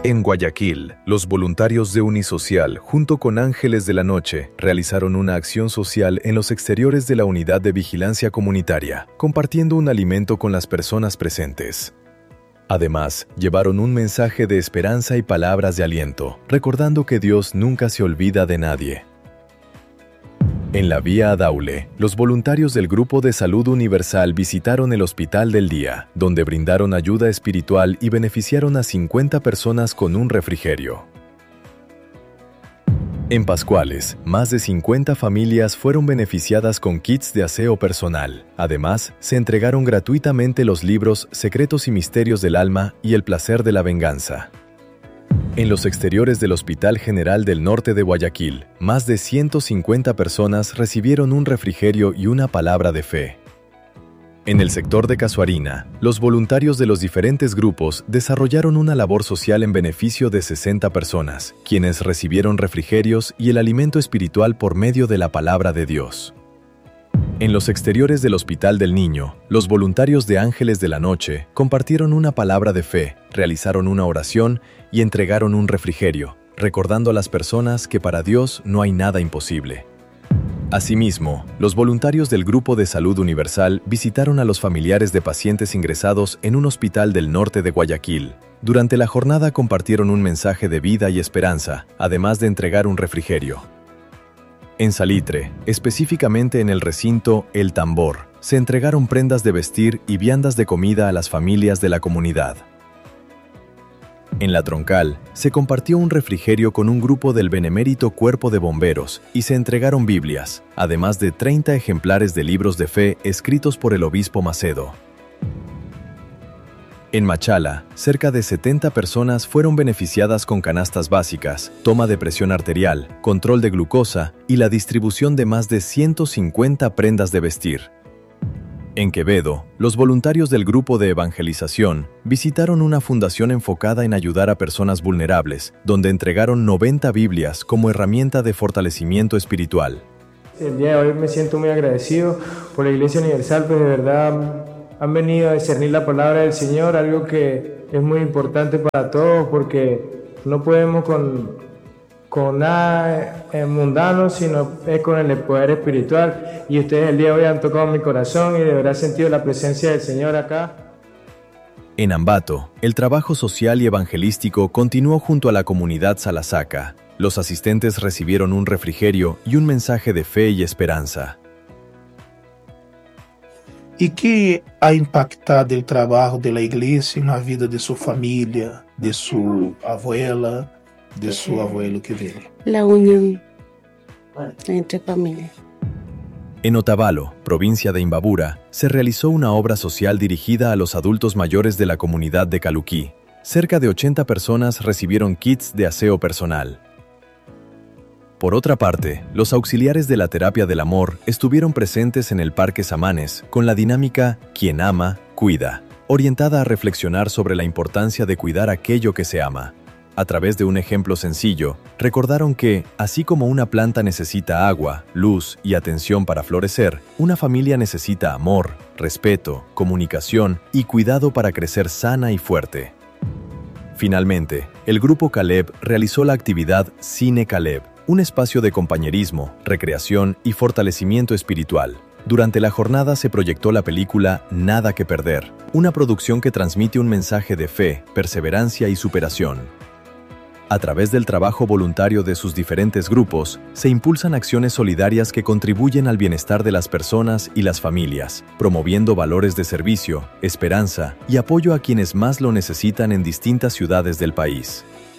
En Guayaquil, los voluntarios de Unisocial, junto con Ángeles de la Noche, realizaron una acción social en los exteriores de la unidad de vigilancia comunitaria, compartiendo un alimento con las personas presentes. Además, llevaron un mensaje de esperanza y palabras de aliento, recordando que Dios nunca se olvida de nadie. En la vía a Daule, los voluntarios del Grupo de Salud Universal visitaron el Hospital del Día, donde brindaron ayuda espiritual y beneficiaron a 50 personas con un refrigerio. En Pascuales, más de 50 familias fueron beneficiadas con kits de aseo personal. Además, se entregaron gratuitamente los libros Secretos y Misterios del Alma y El Placer de la Venganza. En los exteriores del Hospital General del Norte de Guayaquil, más de 150 personas recibieron un refrigerio y una palabra de fe. En el sector de Casuarina, los voluntarios de los diferentes grupos desarrollaron una labor social en beneficio de 60 personas, quienes recibieron refrigerios y el alimento espiritual por medio de la palabra de Dios. En los exteriores del Hospital del Niño, los voluntarios de Ángeles de la Noche compartieron una palabra de fe, realizaron una oración y entregaron un refrigerio, recordando a las personas que para Dios no hay nada imposible. Asimismo, los voluntarios del Grupo de Salud Universal visitaron a los familiares de pacientes ingresados en un hospital del norte de Guayaquil. Durante la jornada compartieron un mensaje de vida y esperanza, además de entregar un refrigerio. En Salitre, específicamente en el recinto El Tambor, se entregaron prendas de vestir y viandas de comida a las familias de la comunidad. En La Troncal, se compartió un refrigerio con un grupo del benemérito Cuerpo de Bomberos y se entregaron Biblias, además de 30 ejemplares de libros de fe escritos por el obispo Macedo. En Machala, cerca de 70 personas fueron beneficiadas con canastas básicas, toma de presión arterial, control de glucosa y la distribución de más de 150 prendas de vestir. En Quevedo, los voluntarios del Grupo de Evangelización visitaron una fundación enfocada en ayudar a personas vulnerables, donde entregaron 90 Biblias como herramienta de fortalecimiento espiritual. El día de hoy me siento muy agradecido por la Iglesia Universal, pues de verdad han venido a discernir la palabra del Señor, algo que es muy importante para todos, porque no podemos con nada mundano, sino es con el poder espiritual. Y ustedes el día de hoy han tocado mi corazón y de verdad he sentido la presencia del Señor acá. En Ambato, el trabajo social y evangelístico continuó junto a la comunidad Salasaca. Los asistentes recibieron un refrigerio y un mensaje de fe y esperanza. ¿Y qué ha impactado el trabajo de la iglesia en la vida de su familia, de su abuela, de su abuelo que viene? La unión entre familias. En Otavalo, provincia de Imbabura, se realizó una obra social dirigida a los adultos mayores de la comunidad de Caluquí. Cerca de 80 personas recibieron kits de aseo personal. Por otra parte, los auxiliares de la terapia del amor estuvieron presentes en el Parque Samanes con la dinámica Quien ama, cuida, orientada a reflexionar sobre la importancia de cuidar aquello que se ama. A través de un ejemplo sencillo, recordaron que, así como una planta necesita agua, luz y atención para florecer, una familia necesita amor, respeto, comunicación y cuidado para crecer sana y fuerte. Finalmente, el Grupo Caleb realizó la actividad Cine Caleb, un espacio de compañerismo, recreación y fortalecimiento espiritual. Durante la jornada se proyectó la película Nada que Perder, una producción que transmite un mensaje de fe, perseverancia y superación. A través del trabajo voluntario de sus diferentes grupos, se impulsan acciones solidarias que contribuyen al bienestar de las personas y las familias, promoviendo valores de servicio, esperanza y apoyo a quienes más lo necesitan en distintas ciudades del país.